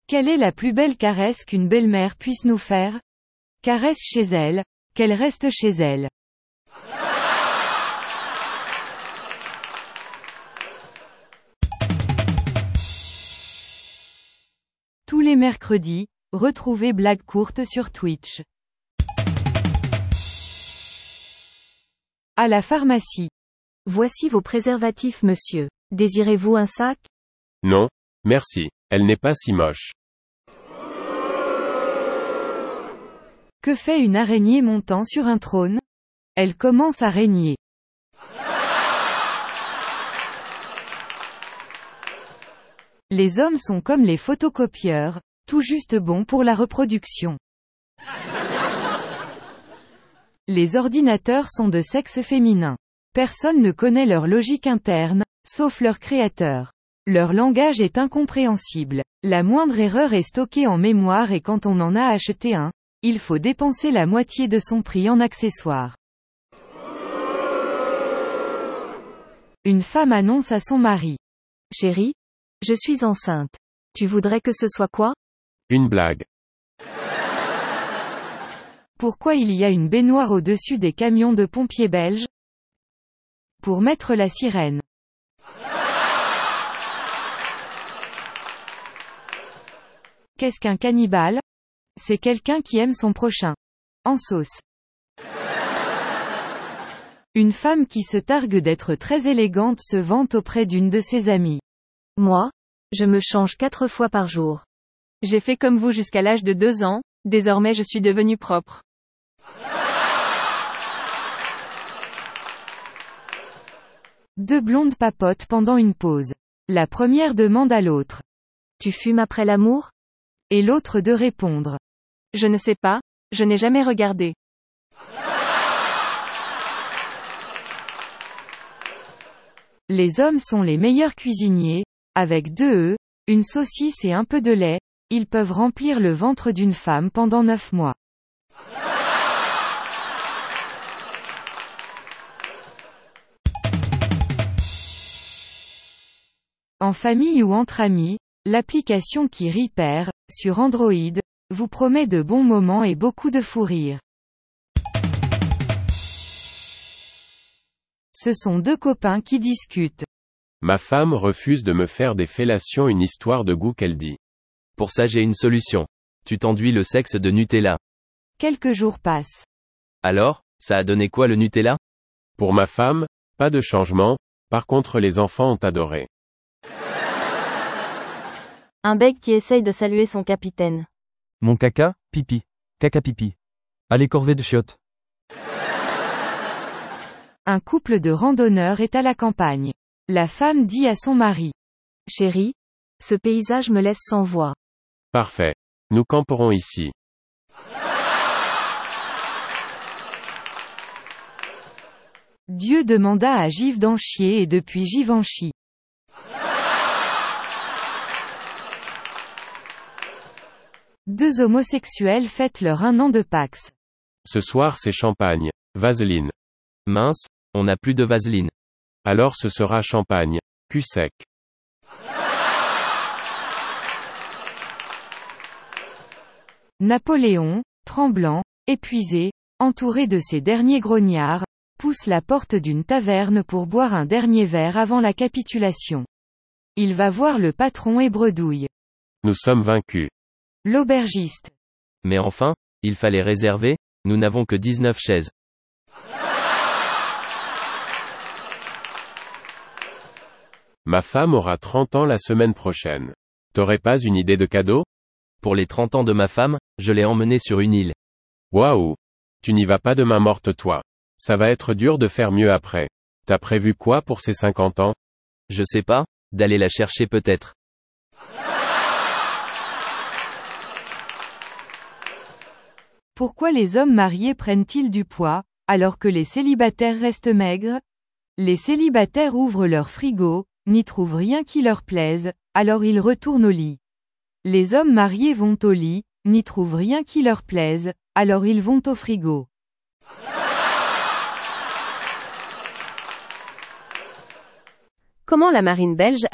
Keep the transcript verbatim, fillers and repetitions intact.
Quelle est la plus belle caresse qu'une belle-mère puisse nous faire? Caresse chez elle, qu'elle reste chez elle. Tous les mercredis, retrouvez Blague courte sur Twitch. À la pharmacie. Voici vos préservatifs, monsieur. Désirez-vous un sac? Non, merci, elle n'est pas si moche. Que fait une araignée montant sur un trône? Elle commence à régner. Les hommes sont comme les photocopieurs, tout juste bons pour la reproduction. Les ordinateurs sont de sexe féminin. Personne ne connaît leur logique interne, sauf leur créateur. Leur langage est incompréhensible. La moindre erreur est stockée en mémoire et quand on en a acheté un, il faut dépenser la moitié de son prix en accessoires. Une femme annonce à son mari. Chérie, je suis enceinte. Tu voudrais que ce soit quoi? Une blague. Pourquoi il y a une baignoire au-dessus des camions de pompiers belges? Pour mettre la sirène. Qu'est-ce qu'un cannibale? C'est quelqu'un qui aime son prochain. En sauce. Une femme qui se targue d'être très élégante se vante auprès d'une de ses amies. Moi, je me change quatre fois par jour. J'ai fait comme vous jusqu'à l'âge de deux ans, désormais je suis devenue propre. Deux blondes papotent pendant une pause. La première demande à l'autre. Tu fumes après l'amour? Et l'autre de répondre. Je ne sais pas, je n'ai jamais regardé. Les hommes sont les meilleurs cuisiniers, avec deux œufs, une saucisse et un peu de lait, ils peuvent remplir le ventre d'une femme pendant neuf mois. En famille ou entre amis, l'application qui rit perd, sur Android, vous promet de bons moments et beaucoup de fou rire. Ce sont deux copains qui discutent. Ma femme refuse de me faire des fellations, une histoire de goût qu'elle dit. Pour ça j'ai une solution. Tu t'enduis le sexe de Nutella. Quelques jours passent. Alors, ça a donné quoi le Nutella? Pour ma femme, pas de changement, par contre les enfants ont adoré. Un bec qui essaye de saluer son capitaine. Mon caca, pipi. Caca pipi. Allez corvée de chiottes. Un couple de randonneurs est à la campagne. La femme dit à son mari. Chérie, ce paysage me laisse sans voix. Parfait. Nous camperons ici. Dieu demanda à Givenchy et depuis Givenchy. Deux homosexuels fêtent leur un an de Pax. Ce soir c'est champagne. Vaseline. Mince, on n'a plus de vaseline. Alors ce sera champagne. Cul sec. Napoléon, tremblant, épuisé, entouré de ses derniers grognards, pousse la porte d'une taverne pour boire un dernier verre avant la capitulation. Il va voir le patron et bredouille. Nous sommes vaincus. L'aubergiste. Mais enfin, il fallait réserver, nous n'avons que dix-neuf chaises. Ma femme aura trente ans la semaine prochaine. T'aurais pas une idée de cadeau? Pour les trente ans de ma femme, je l'ai emmenée sur une île. Waouh! Tu n'y vas pas de main morte toi. Ça va être dur de faire mieux après. T'as prévu quoi pour ces cinquante ans? Je sais pas, d'aller la chercher peut-être. Pourquoi les hommes mariés prennent-ils du poids, alors que les célibataires restent maigres? Les célibataires ouvrent leur frigo, n'y trouvent rien qui leur plaise, alors ils retournent au lit. Les hommes mariés vont au lit, n'y trouvent rien qui leur plaise, alors ils vont au frigo. Comment la marine belge